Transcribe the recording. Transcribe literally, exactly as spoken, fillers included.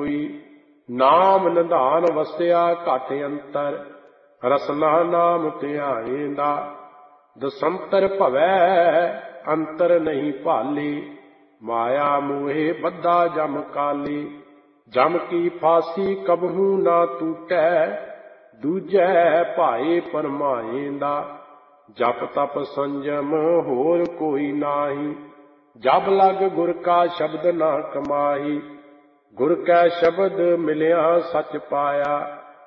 ਹੋਈ। ਨਾਮ ਨਿਧਾਨ ਵਸਿਆ ਘਟ ਅੰਤਰ, ਰਸਨਾ ਨਾਮ ਧਿਆਏਂਦਾ। ਦਸੰਤਰ ਭਵੈ ਅੰਤਰ ਨਹੀਂ ਭਾਲੀ, ਮਾਇਆ ਮੋਹੇ ਬੱਧਾ ਜਮ ਕਾਲੀ। ਜਮ ਕੀ ਫਾਸੀ ਕਬਹੂ ਨਾ ਟੂਟੈ, ਦੂਜੈ ਭਾਏ ਪਰਮਾਏਂਦਾ। ਜਪ ਤਪ ਸੰਜਮ ਹੋਰ ਕੋਈ ਨਾਹੀ, ਜਬ ਲਗ ਗੁਰ ਕਾ ਸ਼ਬਦ ਨਾ ਕਮਾਹੀ। ਗੁਰ ਕੈ ਸ਼ਬਦ ਮਿਲਿਆ ਸਚ ਪਾਇਆ,